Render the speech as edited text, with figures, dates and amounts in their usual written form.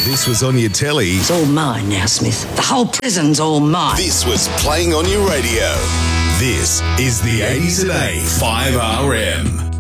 This was on your telly. It's all mine now, Smith. The whole prison's all mine. This was playing on your radio. This is the 80s at 8 5RM.